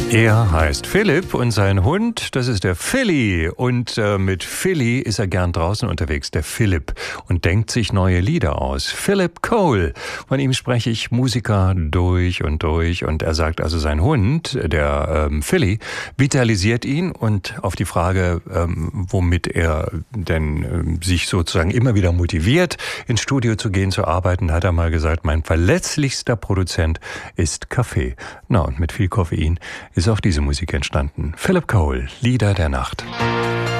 Er heißt Philipp und sein Hund, das ist der Philly. Und mit Philly ist er gern draußen unterwegs, der Philipp, und denkt sich neue Lieder aus. Philip Cole, von ihm spreche ich, Musiker durch und durch. Und er sagt also, sein Hund, der Philly, vitalisiert ihn. Und auf die Frage, womit er denn sich sozusagen immer wieder motiviert, ins Studio zu gehen, zu arbeiten, hat er mal gesagt, mein verletzlichster Produzent ist Kaffee. Na, und mit viel Koffein ist auch diese Musik entstanden. Philip Cole, Lieder der Nacht.